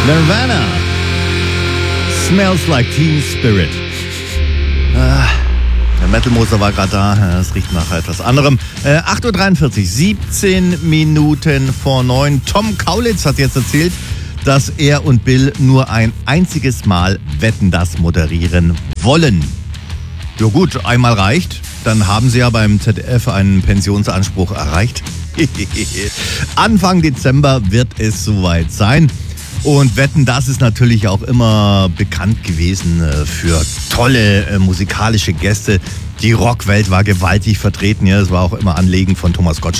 Nirvana. Smells like Teen Spirit. Der Metal-Moser war gerade da. Es riecht nach etwas anderem. 8.43 Uhr, 17 Minuten vor 9. Tom Kaulitz hat jetzt erzählt, dass er und Bill nur ein einziges Mal Wetten, dass moderieren wollen. Ja gut, einmal reicht. Dann haben sie ja beim ZDF einen Pensionsanspruch erreicht. Anfang Dezember wird es soweit sein. Und Wetten, das ist natürlich auch immer bekannt gewesen für tolle musikalische Gäste. Die Rockwelt war gewaltig vertreten. Ja, es war auch immer Anliegen von Thomas Gottschalk.